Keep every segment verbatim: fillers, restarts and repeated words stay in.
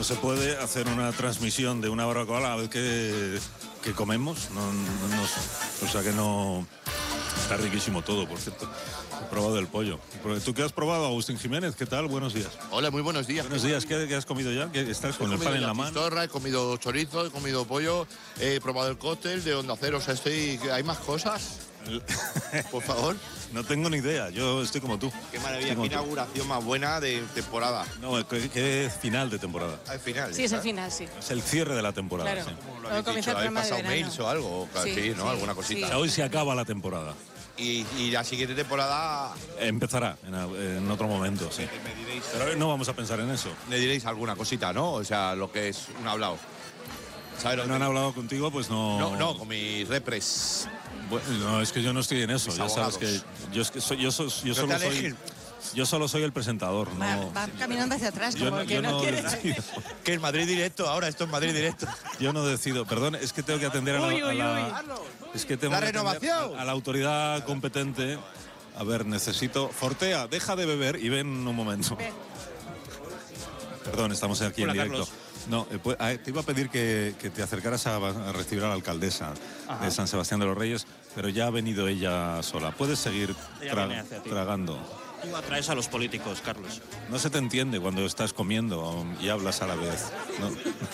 se puede hacer una transmisión de una barbacoa a la vez que, que comemos. No, no, no, o sea que no... Está riquísimo todo, por cierto. He probado el pollo. ¿Tú qué has probado, Agustín Jiménez? ¿Qué tal? Buenos días. Hola, muy buenos días. Buenos días. ¿Qué, qué has comido ya? ¿Qué, ¿Estás con el pan en la mano? Chistorra, he comido chorizo, he comido pollo, he probado el cóctel de Onda Cero. O sea, estoy... ¿Hay más cosas? Por favor. No tengo ni idea, yo estoy como tú. Qué maravilla, qué inauguración más buena de temporada. No, ¿qué, qué final de temporada? Ah, el final. Sí, es el final, sí. Es el cierre de la temporada. Claro. Sí. Como lo habéis dicho, ¿habéis pasado mails o algo? Sí, sí, ¿no? Sí, Alguna cosita. sí. O sea, hoy se acaba la temporada. Y, y la siguiente temporada... Empezará en, en otro momento, sí. Me diréis, Pero no vamos a pensar en eso. me diréis alguna cosita, ¿no? O sea, lo que es un hablado. ¿Sabes? ¿No han hablado contigo? Pues no... No, no, con mis repres. Bueno, no, es que yo no estoy en eso. Mis Ya sabes abogados. que yo, es que soy, yo, soy, yo No solo te soy... alejes. Yo solo soy el presentador, Va, no... va caminando hacia atrás, Yo como no, que yo no, no quiere. decido. Que es Madrid directo, ahora esto es Madrid directo. Yo no decido. Perdón, es que tengo que atender a la... Uy, a uy, la- Es que tengo La que atender renovación. a, a la autoridad competente. A ver, necesito... Fortea, deja de beber y ven un momento. Ven. Perdón, estamos aquí Hola, en directo. Carlos. No, eh, pues, ah, te iba a pedir que, que te acercaras a, a recibir a la alcaldesa Ajá. de San Sebastián de los Reyes, pero ya ha venido ella sola. Puedes seguir Ella tra- viene hacia ti. tragando. Tú atraes a los políticos, Carlos. No se te entiende cuando estás comiendo y hablas a la vez. No,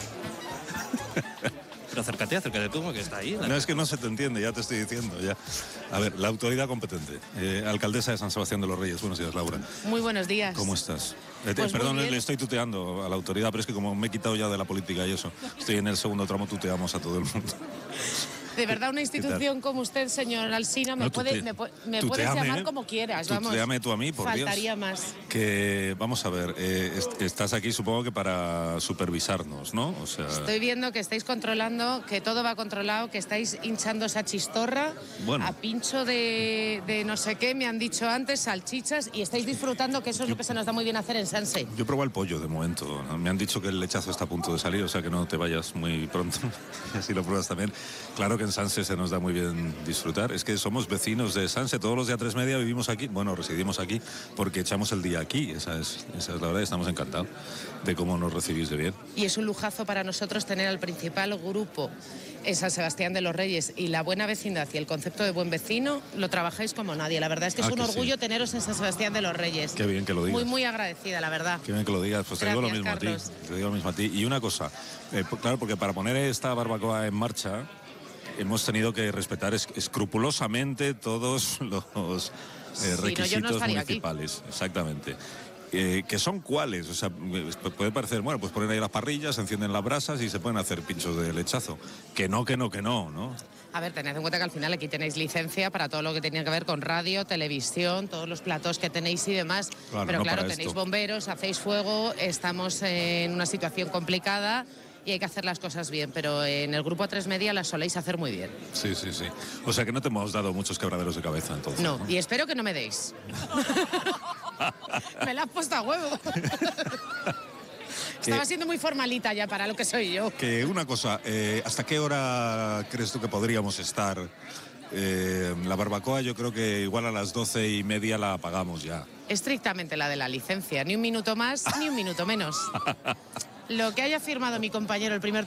Pero acércate, acércate tú, que está ahí. La- no es que no se te entiende, ya te estoy diciendo. Ya. A ver, la autoridad competente. Eh, alcaldesa de San Sebastián de los Reyes. Buenos días, Laura. Muy buenos días. ¿Cómo estás? Eh, te- Pues muy perdón, bien. le estoy tuteando a la autoridad, pero es que como me he quitado ya de la política y eso, estoy en el segundo tramo, tuteamos a todo el mundo. De verdad, una institución como usted, señor Alsina, me, No, puede, tute- me, pu- me tuteame, puedes llamar ¿eh? como quieras. Vamos. Tuteame tú a mí, por Dios. Faltaría más. Que, vamos a ver, eh, est- estás aquí supongo que para supervisarnos, ¿no? O sea, Estoy viendo que estáis controlando, que todo va controlado, que estáis hinchando esa chistorra Bueno. a pincho de, de no sé qué, me han dicho antes, salchichas, y estáis disfrutando, que eso es lo que se nos da muy bien hacer en Sanse. yo pruebo el pollo de momento. Me han dicho que el lechazo está a punto de salir, o sea que no te vayas muy pronto. Y así lo pruebas también. Claro que en Sanse se nos da muy bien disfrutar. Es que somos vecinos de Sanse. Todos los de A tres Media vivimos aquí. Bueno, residimos aquí porque echamos el día aquí. Esa es, esa es la verdad. Estamos encantados de cómo nos recibís de bien. Y es un lujazo para nosotros tener al principal grupo en San Sebastián de los Reyes, y la buena vecindad y el concepto de buen vecino lo trabajáis como nadie. La verdad es que Ah, es un que orgullo sí. teneros en San Sebastián de los Reyes. Qué bien que lo digas. Muy, muy agradecida, la verdad. Qué bien que lo digas, pues te digo lo Gracias, mismo Carlos. a ti. Te digo lo mismo a ti. Y una cosa, eh, p- claro, porque para poner esta barbacoa en marcha hemos tenido que respetar es- escrupulosamente todos los eh, Si no, yo no requisitos estaría aquí. municipales. Exactamente. Eh, ¿Que son cuáles? O sea, eh, puede parecer, bueno, pues ponen ahí las parrillas, se encienden las brasas y se pueden hacer pinchos de lechazo. Que no, que no, que no, ¿no? A ver, tened en cuenta que al final aquí tenéis licencia para todo lo que tenía que ver con radio, televisión, todos los platos que tenéis y demás. Claro, Pero no claro, para tenéis esto. bomberos, hacéis fuego, estamos en una situación complicada y hay que hacer las cosas bien. Pero en el grupo A tres Media las soléis hacer muy bien. Sí, sí, sí. O sea que no te hemos dado muchos quebraderos de cabeza entonces. No, y espero que no me deis. Me la has puesto a huevo. Estaba siendo muy formalita ya para lo que soy yo. Que una cosa, eh, ¿hasta qué hora crees tú que podríamos estar? Eh, la barbacoa yo creo que igual a las doce y media la apagamos ya. Estrictamente la de la licencia, ni un minuto más ni un minuto menos. Lo que haya firmado mi compañero el primer